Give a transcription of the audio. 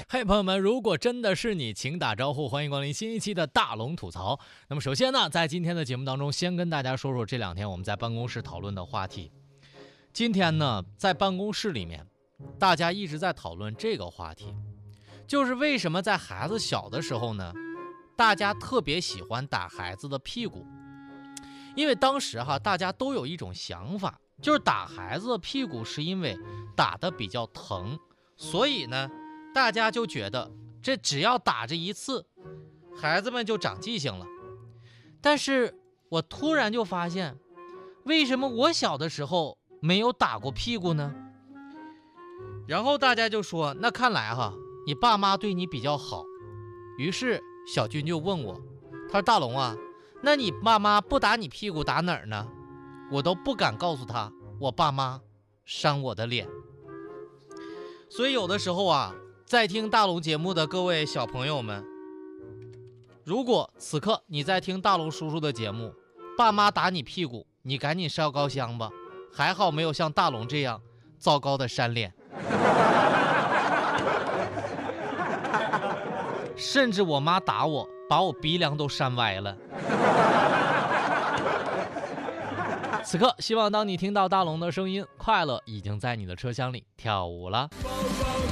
嘿，朋友们，如果真的是你，请打招呼，欢迎光临新一期的大龙吐槽。那么首先呢，在今天的节目当中，先跟大家说说这两天我们在办公室讨论的话题。今天呢，在办公室里面，大家一直在讨论这个话题，就是为什么在孩子小的时候呢，大家特别喜欢打孩子的屁股。因为当时大家都有一种想法，就是打孩子的屁股是因为打得比较疼，所以呢大家就觉得这只要打这一次，孩子们就长记性了。但是我突然就发现，为什么我小的时候没有打过屁股呢？然后大家就说，那看来你爸妈对你比较好。于是小军就问我，他说大龙啊，那你爸妈不打你屁股打哪儿呢？我都不敢告诉他我爸妈扇我的脸。所以有的时候在听大龙节目的各位小朋友们，如果此刻你在听大龙叔叔的节目，爸妈打你屁股，你赶紧烧高香吧，还好没有像大龙这样糟糕的扇脸。甚至我妈打我，把我鼻梁都扇歪了。此刻希望当你听到大龙的声音，快乐已经在你的车厢里跳舞了。